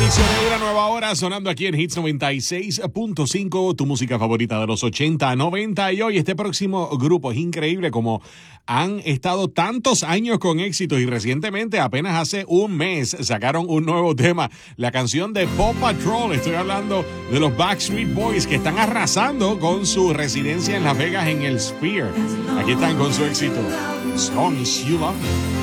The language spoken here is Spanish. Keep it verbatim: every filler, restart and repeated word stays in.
Inicio de una nueva hora sonando aquí en Hits noventa y seis punto cinco, tu música favorita de los ochenta, noventa. Y hoy este próximo grupo es increíble como han estado tantos años con éxito y recientemente, apenas hace un mes, sacaron un nuevo tema, la canción de Paw Patrol. Estoy hablando de los Backstreet Boys que están arrasando con su residencia en Las Vegas en el Sphere. Aquí están con su éxito, Songs You Love.